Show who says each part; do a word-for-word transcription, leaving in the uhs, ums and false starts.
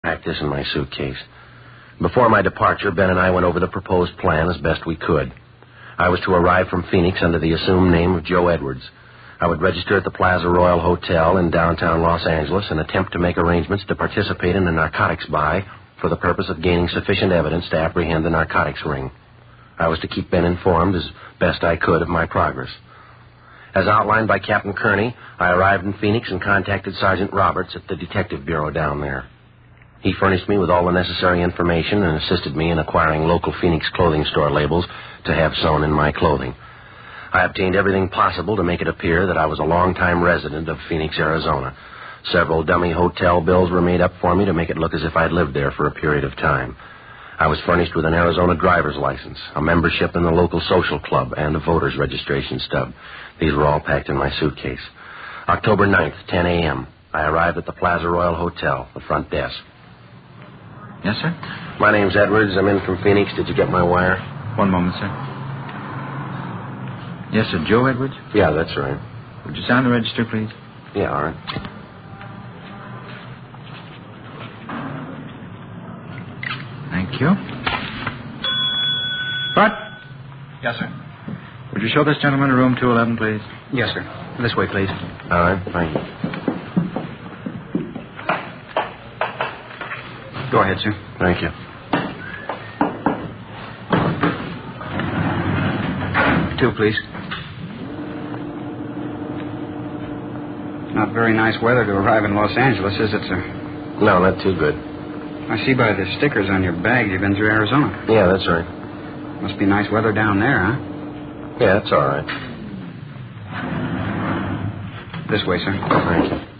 Speaker 1: packed this in my suitcase. Before my departure, Ben and I went over the proposed plan as best we could. I was to arrive from Phoenix under the assumed name of Joe Edwards. I would register at the Plaza Royal Hotel in downtown Los Angeles and attempt to make arrangements to participate in a narcotics buy for the purpose of gaining sufficient evidence to apprehend the narcotics ring. I was to keep Ben informed as best I could of my progress. As outlined by Captain Kearney, I arrived in Phoenix and contacted Sergeant Roberts at the Detective Bureau down there. He furnished me with all the necessary information and assisted me in acquiring local Phoenix clothing store labels to have sewn in my clothing. I obtained everything possible to make it appear that I was a long-time resident of Phoenix, Arizona. Several dummy hotel bills were made up for me to make it look as if I'd lived there for a period of time. I was furnished with an Arizona driver's license, a membership in the local social club, and a voter's registration stub. These were all packed in my suitcase. October ninth, ten a.m., I arrived at the Plaza Royal Hotel, the front desk.
Speaker 2: Yes, sir?
Speaker 1: My name's Edwards. I'm in from Phoenix. Did you get my wire?
Speaker 2: One moment, sir. Yes, sir. Joe Edwards?
Speaker 1: Yeah, that's right.
Speaker 2: Would you sign the register, please?
Speaker 1: Yeah, all right.
Speaker 2: Thank you. Bart?
Speaker 3: Yes, sir.
Speaker 2: Would you show this gentleman to room two eleven, please?
Speaker 3: Yes, sir. This way, please.
Speaker 1: All right, thank you.
Speaker 3: Go ahead, sir.
Speaker 1: Thank you.
Speaker 3: Two, please. Not very nice weather to arrive in Los Angeles, is it, sir?
Speaker 1: No, not too good.
Speaker 3: I see by the stickers on your bag you've been through Arizona.
Speaker 1: Yeah, that's right.
Speaker 3: Must be nice weather down there, huh?
Speaker 1: Yeah, that's all right.
Speaker 3: This way, sir.
Speaker 1: Thank you.